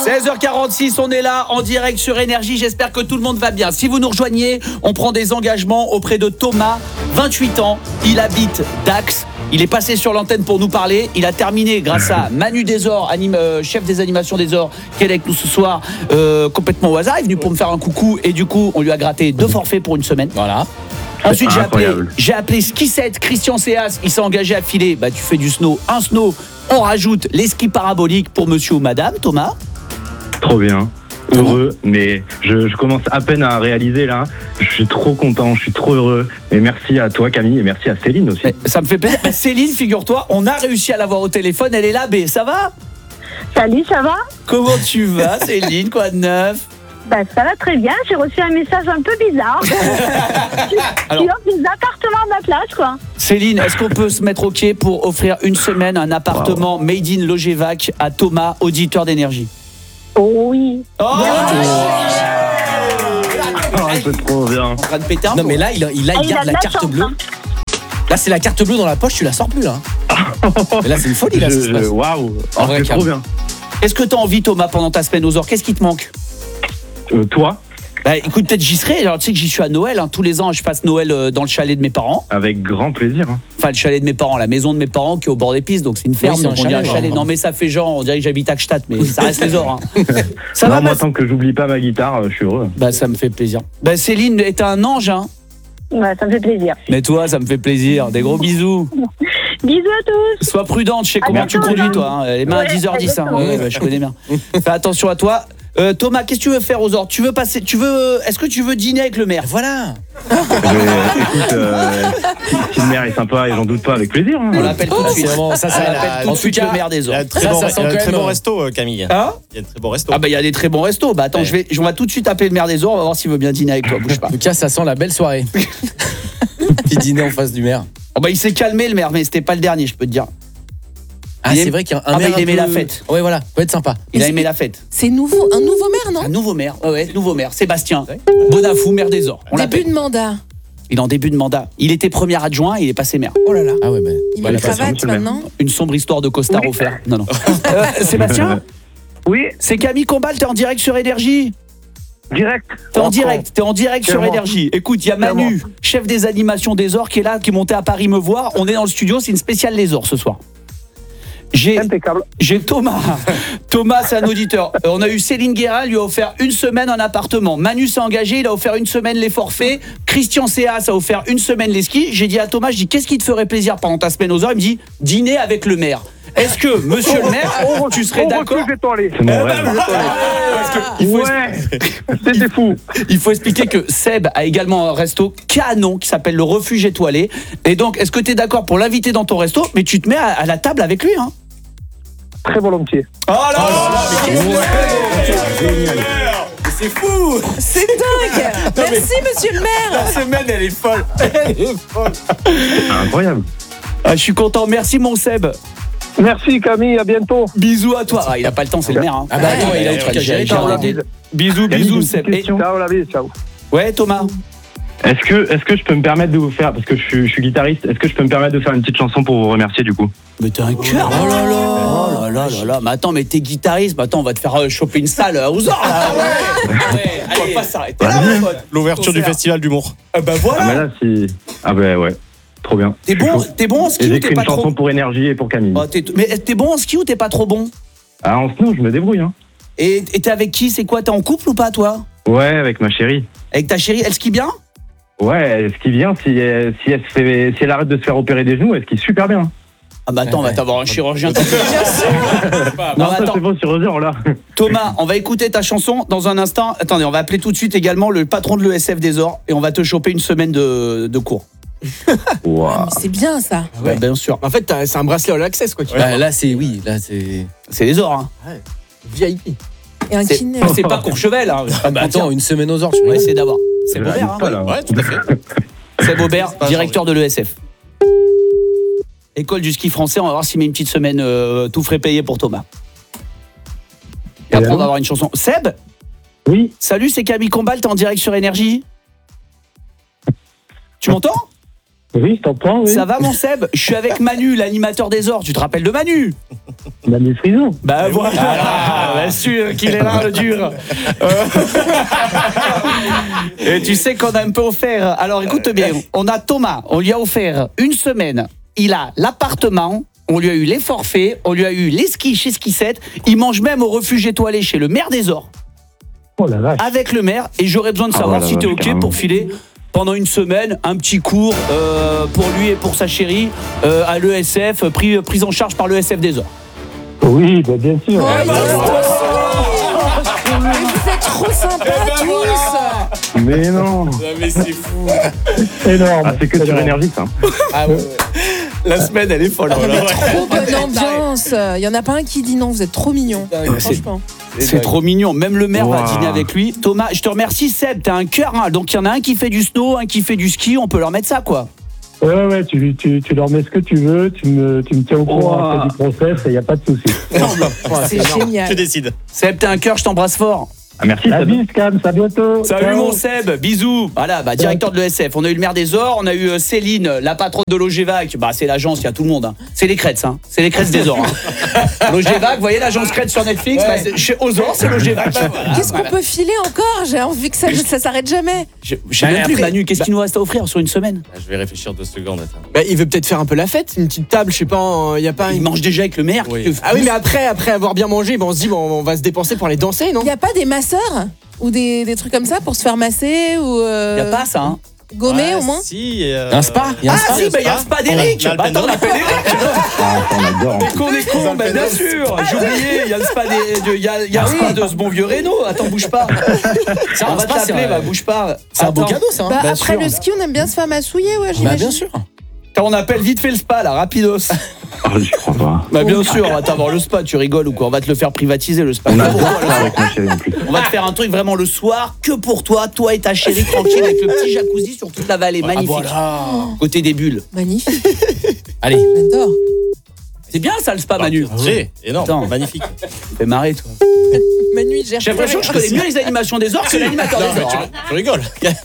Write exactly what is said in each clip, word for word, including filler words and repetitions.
seize heures quarante-six, on est là en direct sur Énergie. J'espère que tout le monde va bien. Si vous nous rejoignez, on prend des engagements auprès de Thomas, vingt-huit ans. Il habite Dax. Il est passé sur l'antenne pour nous parler. Il a terminé grâce à Manu Desor, anime, euh, chef des animations Desor, qui est avec nous ce soir, euh, complètement au hasard. Il est venu pour me faire un coucou et du coup, on lui a gratté deux forfaits pour une semaine. Voilà. Ensuite, j'ai appelé, j'ai appelé Skisset, Christian Céas. Il s'est engagé à filer. Bah, tu fais du snow, un snow. On rajoute les skis paraboliques pour monsieur ou madame, Thomas. Trop bien. Heureux, mais je, je commence à peine à réaliser là. Je suis trop content, je suis trop heureux. Et merci à toi Camille et merci à Céline aussi. Ça me fait plaisir. Bah, Céline, figure-toi, on a réussi à l'avoir au téléphone. Elle est là, B. Ça va? Salut, ça va? Comment tu vas, Céline? Quoi de neuf? Bah, ça va très bien. J'ai reçu un message un peu bizarre. Alors, tu offres des appartements à ma place, quoi. Céline, est-ce qu'on peut se mettre au quai pour offrir une semaine un appartement wow. Made in Logevac à Thomas, auditeur d'Énergie? Oh oui. Oh, oh c'est trop bien. En train de péter un Non peu. mais là, il, il, là, il Ah, garde il a la de la carte chance, bleue. hein. Là, c'est la carte bleue dans la poche, tu la sors plus là. Mais là, c'est une folie là. Je- Ça se passe. je- Waouh. En Oh, vrai, c'est Cam. trop bien. Est-ce que tu as envie, Thomas, pendant ta semaine aux Ors? Qu'est-ce qui te manque? Euh, toi, Bah, écoute, peut-être j'y serai. Alors, tu sais que j'y suis à Noël. Hein. Tous les ans, je passe Noël euh, dans le chalet de mes parents. avec grand plaisir. Hein. Enfin, le chalet de mes parents, la maison de mes parents qui est au bord des pistes. Donc, c'est une ferme. Oui, c'est un donc on dit un chalet, chalet. ouais. Non, mais ça fait genre, on dirait que j'habite à Gstaad, mais ça reste les Ors. Hein. Ça non, va, moi, ma- tant que j'oublie pas ma guitare, euh, je suis heureux. Bah, ça me fait plaisir. Bah, Céline est un ange, hein. Ouais, ça me fait plaisir. Mais toi, ça me fait plaisir. Des gros bisous. Bisous à tous. Sois prudente, je sais À comment tu bientôt, conduis, Jean. toi. Hein. Les mains à Ouais, dix heures dix. Hein. exactement. Ouais, bah, je connais bien. Fais attention à toi. Euh, Thomas, qu'est-ce que tu veux faire aux Ors? Tu veux passer, tu veux, est-ce que tu veux dîner avec le maire? Voilà. Mais, écoute, euh, si le maire est sympa et j'en doute pas, avec plaisir. Hein. On l'appelle tout de Ah, suite. c'est vraiment ça, On c'est l'appelle tout en de tout suite cas, le maire des Il y a Ors. de très Ça, bons, ça sent il y a de quand très même, bons euh, restos, euh, Camille. Hein? Il y a de très bons restos. Ah bah il y a des très bons restos. Bah attends, Ouais. je vais, on va tout de suite appeler le maire des Ors. On va voir s'il veut bien dîner avec toi. Bouge pas. En tout cas, ça sent la belle soirée. Petit dîner en face du maire. Oh bah il s'est calmé le maire, mais c'était pas le dernier, je peux te dire. Ah, Il c'est aime- vrai qu'il y a un Ah, bah, maire il un aimait peu- la fête. Ouais, voilà, peut être sympa. Il Mais a aimé c'est- la fête. C'est nouveau, un nouveau maire, non? Un nouveau maire. Ouais, ouais, nouveau maire. Sébastien Bonafou, maire des Ors. On Début l'appelle. de mandat. Il est en début de mandat. Il était premier adjoint, il est passé maire. Oh là là. Ah ouais, ben. Il Bah, met la une passion, cravate monsieur le maire. maintenant. Une sombre histoire de costard offert. Non, non. Euh, Sébastien, Oui, c'est Camille Combal, t'es en direct sur Énergie. direct. T'es en Encore. direct, t'es en direct sur Clairement. Énergie. Écoute, il y a Manu, chef des animations des Ors, qui est là, qui est monté à Paris me voir. On est dans le studio, c'est une spéciale les Ors ce soir. J'ai Impeccable. j'ai Thomas. Thomas, c'est un auditeur. Euh, on a eu Céline Guérin, lui a offert une semaine un appartement. Manu s'est engagé, il a offert une semaine les forfaits. Christian Céas a offert une semaine les skis. J'ai dit à Thomas, je dis, qu'est-ce qui te ferait plaisir pendant ta semaine aux Ors? Il me dit, dîner avec le maire. Est-ce que, monsieur le maire, tu serais Au d'accord? refuge étoilé. C'est mon rêve. Parce que il faut Ouais, c'était fou. Il faut expliquer que Seb a également un resto canon qui s'appelle le Refuge Étoilé. Et donc, est-ce que tu es d'accord pour l'inviter dans ton resto, mais tu te mets à, à la table avec lui, hein? Très volontiers. Oh là là, mais qu'est-ce que c'est? C'est fou. C'est dingue. Merci, monsieur le maire. La semaine, elle est folle. Elle est folle. Incroyable. Ah, je suis content. Merci, mon Seb. Merci Camille, à bientôt. Bisous à toi. Ah, il a pas le temps, c'est le maire. Hein. Ah bah attends, il a Ouais, des trucs à ouais, gérer. j'ai- quand j'ai- même. j'ai- Bisous, Camille, bisous, une Seb. petite Et- question. Ciao la vie, ciao. Ouais, Thomas. Est-ce que, est-ce que je peux me permettre de vous faire, parce que je suis, je suis guitariste, est-ce que je peux me permettre de faire une petite chanson pour vous remercier du coup? Mais t'es un cœur. Oh là là. Oh là là là là. Mais attends, mais t'es guitariste. Mais attends, on va te faire euh, choper une salle euh, aux Ors. là. Ouais. Allez, on va pas s'arrêter là, mon pote. L'ouverture du Concert. festival d'humour. Ah bah Ah voilà. mais là si. Ah bah ouais. Trop bien. T'es Je suis bon, chaud. t'es bon en Et ski ou j'ai t'es écrit pas une chanson trop? pour Énergie et pour Camille. Oh, t'es- Mais t'es bon en ski ou t'es pas trop bon? Ah en snow, je me débrouille hein. Et et t'es avec qui? C'est quoi? T'es en couple ou pas, toi? Ouais, avec ma chérie. Avec ta chérie? Elle skie bien? Ouais, ce qui vient, si elle, si elle, se fait, si elle arrête de se faire opérer des genoux, elle skie super bien. Ah bah attends, on va t'avoir un chirurgien. Non, Non, mais ça attends, c'est bon chirurgien là. Thomas, on va écouter ta chanson dans un instant. Attendez, on va appeler tout de suite également le patron de l'E S F des Ors et on va te choper une semaine de, de cours. Waouh. Mais c'est bien ça. Ouais, bien sûr. En fait, t'as- c'est un bracelet all access quoi. Bah, là, c'est oui, là c'est C'est les Ors, hein. V I P. Et un C'est kiné. c'est pas Courchevel, hein. Ah bah attends, une semaine aux Ors, tu on va vois. essayer d'avoir. C'est J'arrive Bobert, pas, hein. là. Ouais, tout à fait. C'est Bobert, pas directeur de l'E S F. École du ski français, on va voir s'il met une petite semaine euh, tout frais payé pour Thomas. Et après, on va avoir une chanson. Seb, Oui. salut, c'est Camille Combal, t'es en direct sur Énergie. Tu m'entends? Oui, je t'entends, oui. Ça va mon Seb? Je suis avec Manu, l'animateur des ors. Tu te rappelles de Manu? Manu Frison. Bah voilà, ah, bien sûr qu'il est là le dur. Euh... Et tu sais qu'on a un peu offert. Alors écoute bien, on a Thomas, on lui a offert une semaine. Il a l'appartement, on lui a eu les forfaits, on lui a eu les skis chez Skisette. Il mange même au refuge étoilé chez le maire des Ors. Oh la vache. Avec le maire. Et j'aurais besoin de savoir Ah, voilà, si t'es vache, ok carrément. pour filer pendant une semaine un petit cours euh, pour lui et pour sa chérie euh, à l'E S F, pris, prise en charge par l'E S F des Ors. Oui, bah, bien sûr. Oh, il est trop sympa. Mais vous êtes trop sympas tous. Mais non. mais c'est fou. Énorme. Ah, c'est que sur Énorme. énergie, ça. Ah ouais, ouais. La semaine, elle est folle. Trop bonne ambiance. Il y en a pas un qui dit non, vous êtes trop mignons. c'est- Franchement. C'est trop mignon. Même le maire va Wow. dîner avec lui. Thomas, je te remercie Seb, t'as un cœur. Hein. Donc il y en a un qui fait du snow, un qui fait du ski. On peut leur mettre ça quoi. Ouais, ouais, tu, tu, tu leur mets ce que tu veux, tu me, tu me tiens au courant Wow. après du process, il n'y a pas de souci. C'est génial. Tu décides. Seb, t'as un cœur, je t'embrasse fort. Ah, merci. La Seb. bise, Cam, à bientôt. Salut Ciao. mon Seb, bisous. Voilà, bah, directeur de l'E S F. On a eu le maire des Ors, on a eu euh, Céline, la patronne de l'Ogevac. Bah, c'est l'agence, il y a tout le monde. Hein. C'est les Crêtes, hein. C'est les Crêtes des Ors. Hein. L'Ogevac, vous voyez l'agence Crêtes sur Netflix, bah, c'est- chez aux Ors, c'est l'Ogevac. Qu'est-ce qu'on peut filer encore? J'ai envie que ça, ça s'arrête jamais. Je je sais même plus, Manu, qu'est-ce qu'il nous reste à offrir sur une semaine? Ah, je vais réfléchir deux secondes. Attends. Bah, il veut peut-être faire un peu la fête, une petite table, je sais pas, il y a pas Il une... mange déjà avec le maire. Oui. qu'est-ce que- Ah oui, mais après, après avoir bien mangé, bon, on se dit, bon, on va se dépenser pour aller danser, non? Il n'y a pas des masseurs ou des, des trucs comme ça pour se faire masser ou euh, Y a pas ça, hein. gommer Ouais, au moins? Si. euh, Un spa, il y a un Ah spa. si, bah il y a le spa d'Eric. On a- on a Bah attends, on le appelle Eric. Ah, on adore. en T'es plus. con, des cons, bah bien sûr. J'ai oublié, il y a le spa des, de- il y a, il y a le spa de ce bon vieux Renault. Attends, bouge pas. Ça, on un va spa, c'est t'appeler, un- bah bouge pas. C'est un beau Attends. cadeau, ça. Hein. Bah, bien après sûr. le ski, on aime bien se faire massouiller, ouais, Bah, j'imagine. bien sûr. Attends, on appelle vite fait le spa là, rapidos. Oh, j'y crois pas. Bah bien sûr, on va t'avoir le spa, tu rigoles ou quoi? On va te le faire privatiser le spa. On Que a pour toi, le ça soir. avec ma chérie en plus. On va te faire un truc vraiment le soir, que pour toi, toi et ta chérie tranquille avec le petit jacuzzi sur toute la vallée, magnifique. voilà. Côté des bulles. Magnifique, Allez. j'adore. C'est bien ça le spa, Manu. J'ai, énorme, Attends. magnifique. Fais marrer toi. Manu, il gère J'ai l'impression que je connais mieux les animations des orques que l'animateur des orques. hein. Tu rigoles.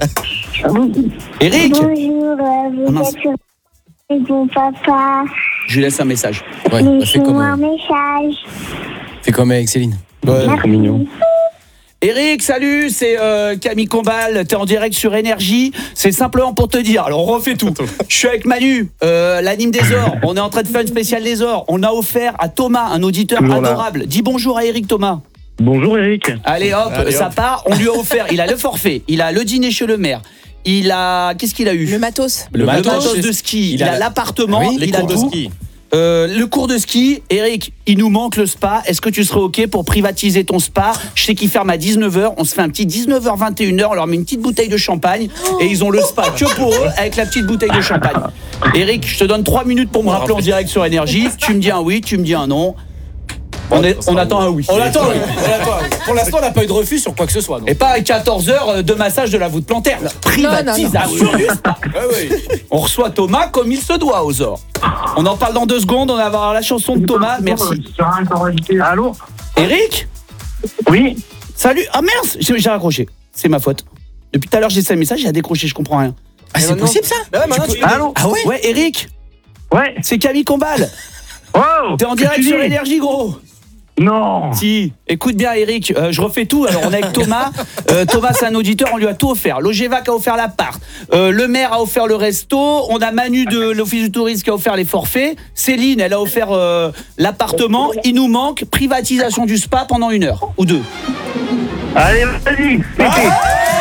Eric, Bonjour, euh, vous Oh, mince. êtes sur avec mon papa. je lui laisse un message. Ouais, bah, fais Laissez-moi comme, un euh, message. fais comme avec Céline. C'est trop mignon. Eric, salut, c'est euh, Camille Combal, t'es en direct sur Énergie. C'est simplement pour te dire, alors on refait tout. Je suis avec Manu, euh, l'anime des Ors. On est en train de faire une spéciale des Ors. On a offert à Thomas, un auditeur Toujours là. adorable. Dis bonjour à Eric Thomas. Bonjour Eric. Allez hop, Allez, ça hop. part. On lui a offert, il a le forfait, il a le dîner chez le maire. Il a, qu'est-ce qu'il a eu? Le matos. Le, matos, matos chez- de ski. Il, il a, a- l'appartement, Oui, les il a cours de tout. ski. Euh, le cours de ski, Eric, il nous manque le spa. Est-ce que tu serais OK pour privatiser ton spa? Je sais qu'il ferme à dix-neuf heures. On se fait un petit dix-neuf heures vingt et une heures. On leur met une petite bouteille de champagne et ils ont le spa que pour eux avec la petite bouteille de champagne. Eric, je te donne trois minutes pour me rappeler en direct sur Énergie. Tu me dis un oui, tu me dis un non. On, est, on attend un oui. On attend, oui. On attend, oui. Pour l'instant, on n'a pas eu de refus sur quoi que ce soit. donc. Et pas à quatorze heures de massage de la voûte plantaire. Privatisation du spa. On reçoit Thomas comme il se doit aux Ors. On en parle dans deux secondes. On va avoir la chanson de Thomas. Merci. Allô? Eric, Oui? salut. Ah mince, j'ai j'ai raccroché. C'est ma faute. Depuis tout à l'heure, j'ai laissé un message, j'ai décroché, je comprends rien. Ah, c'est maintenant- possible ça? Bah ouais, maintenant, tu peux- Allô? Ah ouais? Ouais, Eric, Ouais? c'est Camille Combal. Oh! T'es en qu'est-ce que direct tu sur dis? Énergie, gros. Non! Si, écoute bien Eric, euh, je refais tout. Alors on est avec Thomas. Euh, Thomas c'est un auditeur, on lui a tout offert. L'Ogevac a offert l'appart. Euh, le maire a offert le resto. On a Manu de l'Office du tourisme qui a offert les forfaits. Céline, elle a offert euh, l'appartement. Il nous manque privatisation du spa pendant une heure ou deux. Allez, vas-y! pétez.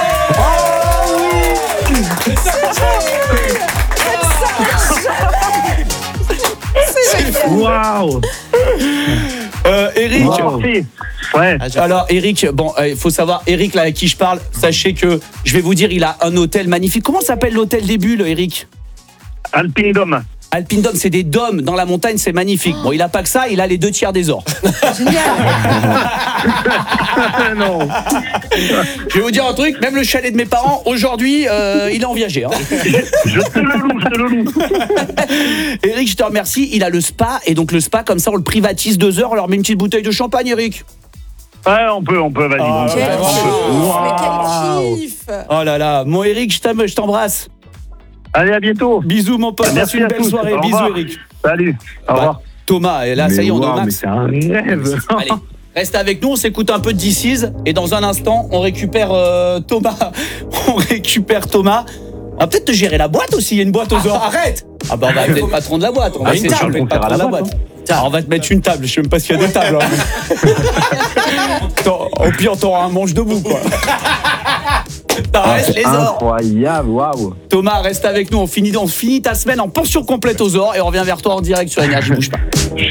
Waouh! Euh, Eric. Wow. Ouais. Alors Eric, bon, il faut savoir, Eric là à qui je parle, sachez que je vais vous dire, il a un hôtel magnifique. Comment s'appelle l'hôtel des bulles, Eric? Alpine Dome. Alpine Dome, c'est des dômes dans la montagne, c'est magnifique. Bon, il a pas que ça, il a les deux tiers des ors. non. Je vais vous dire un truc, même le chalet de mes parents, aujourd'hui, euh, il est en viager. Hein. Je te le loue, je te le loue. Eric, je te remercie, il a le spa, et donc le spa, comme ça, on le privatise deux heures, on leur met une petite bouteille de champagne, Eric. Ouais, on peut, on peut, vas-y. Ah, on peut. Quel ouais, kiff, ouais. mais quel kiff. Oh là là, mon Eric, je t'aime, je t'embrasse. Allez, à bientôt. Bisous mon pote, passe Merci une à belle tous. soirée. Au Bisous revoir. Eric. Salut. Au Bah, revoir. Thomas, et là ça y est, on est au waouh, mais max. c'est un rêve. Allez, reste avec nous, on s'écoute un peu de D C et dans un instant, on récupère euh, Thomas. On récupère Thomas. On va peut-être te gérer la boîte aussi, il y a une boîte aux or. Arrête. Ah bah on va être le patron de la boîte. On va Ah, essayer une de table, choper le on fera patron de la la boîte, boîte. Ah, on va te mettre une table, je sais même pas s'il y a deux tables. hein. T'en- Au pire, t'auras un manche debout quoi. T'as Ah, reste c'est les ors. incroyable, waouh. Thomas, reste avec nous, on finit, on finit ta semaine en pension complète aux ors et on revient vers toi en direct sur Énergie, bouge pas.